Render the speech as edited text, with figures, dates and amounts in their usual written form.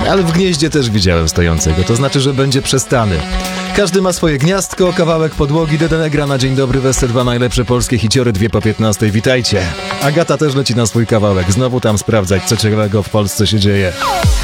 Ale w gnieździe też widziałem stojącego, to znaczy, że będzie przestany. Każdy ma swoje gniazdko, kawałek podłogi, Dedene gra na Dzień Dobry, Wesel 2 najlepsze polskie hiciory, 2 po 15, witajcie. Agata też leci na swój kawałek, znowu tam sprawdzać, co ciekawego w Polsce się dzieje.